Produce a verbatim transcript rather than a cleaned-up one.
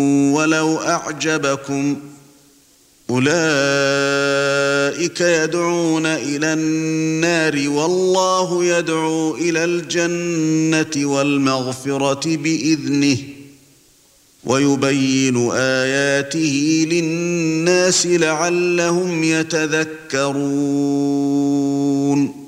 ولو أعجبكم أولئك يدعون إلى النار والله يدعو إلى الجنة والمغفرة بإذنه ويبين آياته للناس لعلهم يتذكرون